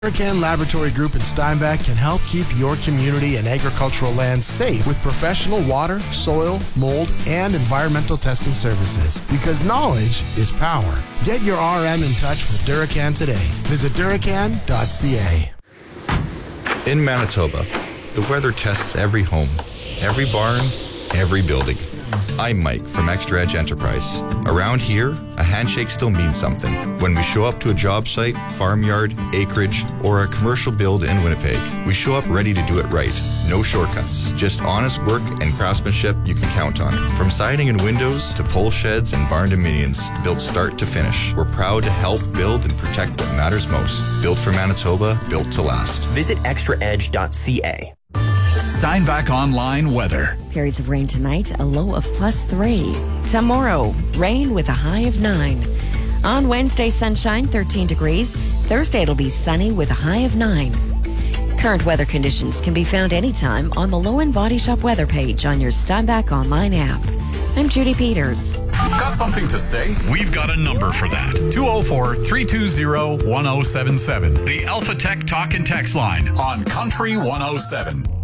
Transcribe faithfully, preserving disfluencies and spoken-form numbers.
Duracan Laboratory Group in Steinbach can help keep your community and agricultural land safe with professional water, soil, mold, and environmental testing services. Because knowledge is power. Get your R M in touch with Duracan today. Visit duracan dot c a. In Manitoba, the weather tests every home, every barn, every building. I'm Mike from Extra Edge Enterprise. Around here, a handshake still means something. When we show up to a job site, farmyard, acreage, or a commercial build in Winnipeg, we show up ready to do it right. No shortcuts. Just honest work and craftsmanship you can count on. From siding and windows to pole sheds and barn dominions, built start to finish. We're proud to help build and protect what matters most. Built for Manitoba, built to last. Visit extra edge dot c a. Steinbach Online weather. Periods of rain tonight, a low of plus three. Tomorrow, rain with a high of nine. On Wednesday, sunshine, thirteen degrees. Thursday, it'll be sunny with a high of nine. Current weather conditions can be found anytime on the Lowen Body Shop weather page on your Steinbach Online app. I'm Judy Peters. Got something to say? We've got a number for that. two oh four, three two zero, one oh seven seven. The Alpha Tech Talk and Text line on Country one oh seven.